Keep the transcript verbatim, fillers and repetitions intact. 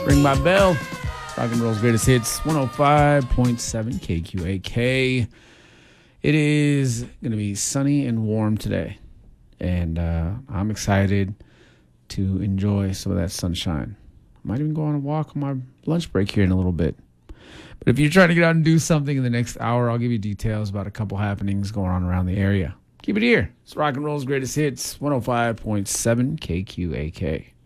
Ring my bell. Rock and roll's greatest hits, one oh five point seven K Q A K. It is going to be sunny and warm today, and uh, I'm excited to enjoy some of that sunshine. I might even go on a walk on my lunch break here in a little bit. But if you're trying to get out and do something in the next hour, I'll give you details about a couple happenings going on around the area. Keep it here. It's rock and roll's greatest hits, one oh five point seven K Q A K.